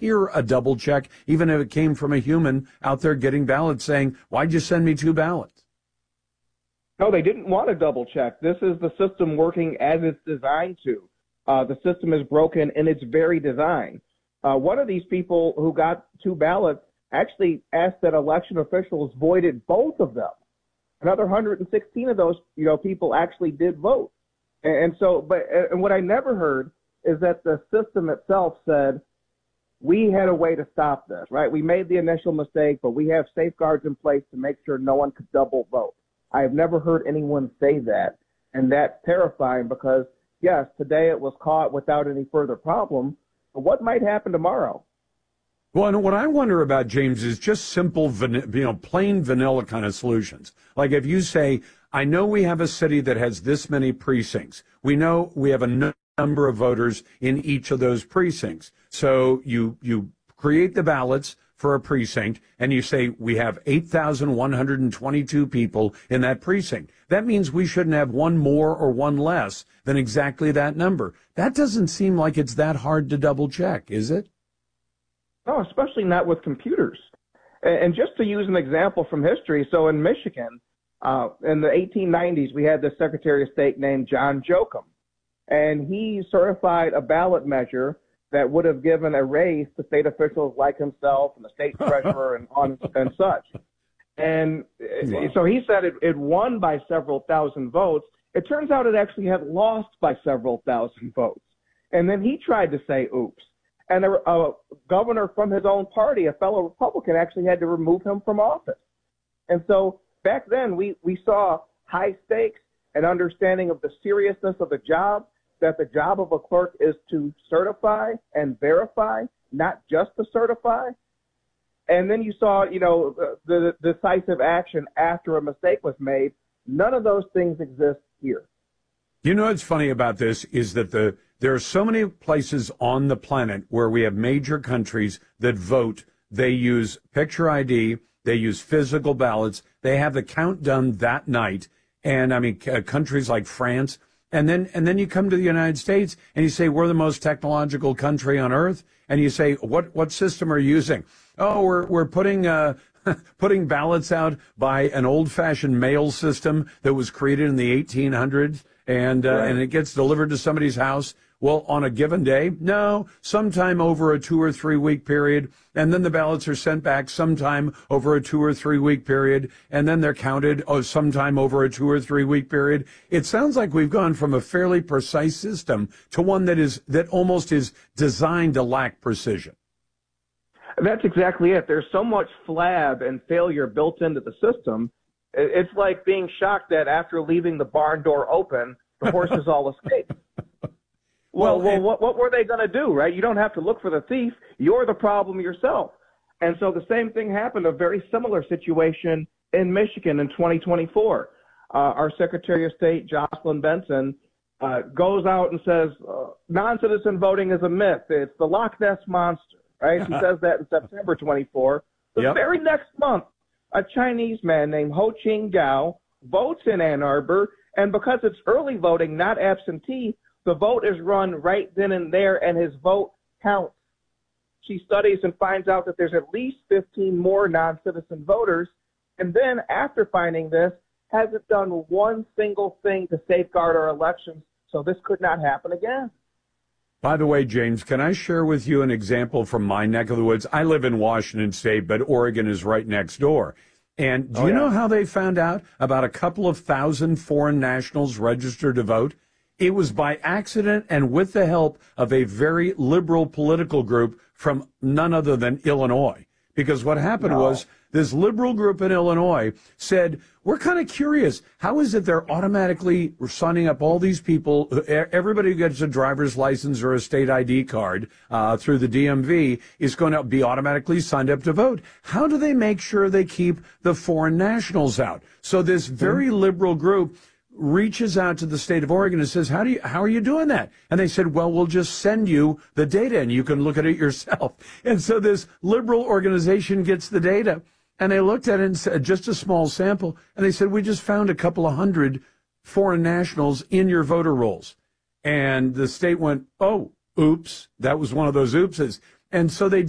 hear a double check, even if it came from a human out there getting ballots saying, why'd you send me 2 ballots? No, they didn't want to double check. This is the system working as it's designed to. The system is broken in its very design. One of these people who got 2 ballots actually asked that election officials voided both of them. Another 116 of those, people actually did vote. And what I never heard is that the system itself said, we had a way to stop this, right? We made the initial mistake, but we have safeguards in place to make sure no one could double vote. I have never heard anyone say that. And that's terrifying because, yes, today it was caught without any further problem. But what might happen tomorrow? Well, and what I wonder about, James, is just simple, plain vanilla kind of solutions. Like if you say, I know we have a city that has this many precincts. We know we have a number of voters in each of those precincts. So you create the ballots for a precinct and you say we have 8,122 people in that precinct. That means we shouldn't have one more or one less than exactly that number. That doesn't seem like it's that hard to double check, is it? No, especially not with computers. And just to use an example from history, so in Michigan, in the 1890s, we had this Secretary of State named John Joachim, and he certified a ballot measure that would have given a raise to state officials like himself and the state treasurer and such. And so he said it won by several thousand votes. It turns out it actually had lost by several thousand votes. And then he tried to say, oops. And a governor from his own party, a fellow Republican, actually had to remove him from office. And so back then, we saw high stakes and understanding of the seriousness of the job, that the job of a clerk is to certify and verify, not just to certify. And then you saw, the decisive action after a mistake was made. None of those things exist here. You know what's funny about this is that there are so many places on the planet where we have major countries that vote. They use picture ID. They use physical ballots. They have the count done that night. And I mean, countries like France. And then you come to the United States and you say, we're the most technological country on earth. And you say, what system are you using? Oh, we're putting ballots out by an old-fashioned mail system that was created in the 1800s. And it gets delivered to somebody's house. Well, on a given day? No, sometime over a 2 or 3 week period. And then the ballots are sent back sometime over a 2 or 3 week period. And then they're counted sometime over a 2 or 3 week period. It sounds like we've gone from a fairly precise system to one that almost is designed to lack precision. That's exactly it. There's so much flab and failure built into the system. It's like being shocked that after leaving the barn door open, the horses all escaped. Well, what were they going to do, right? You don't have to look for the thief. You're the problem yourself. And so the same thing happened, a very similar situation in Michigan in 2024. Our Secretary of State, Jocelyn Benson, goes out and says, non-citizen voting is a myth. It's the Loch Ness Monster, right? She says that in September 24. The very next month, a Chinese man named Ho Ching Gao votes in Ann Arbor, and because it's early voting, not absentee, the vote is run right then and there, and his vote counts. She studies and finds out that there's at least 15 more non-citizen voters, and then after finding this, hasn't done one single thing to safeguard our elections, so this could not happen again. By the way, James, can I share with you an example from my neck of the woods? I live in Washington State, but Oregon is right next door. And do you know how they found out about a couple of thousand foreign nationals registered to vote? It was by accident and with the help of a very liberal political group from none other than Illinois. Because what happened was this liberal group in Illinois said, we're kind of curious. How is it they're automatically signing up all these people? Everybody who gets a driver's license or a state ID card through the DMV is going to be automatically signed up to vote. How do they make sure they keep the foreign nationals out? So this very liberal group reaches out to the state of Oregon and says, how are you doing that? And they said, well, we'll just send you the data and you can look at it yourself. And so this liberal organization gets the data and they looked at it and said, just a small sample. And they said, we just found a couple of hundred foreign nationals in your voter rolls. And the state went, oh, oops, that was one of those oopses. And so they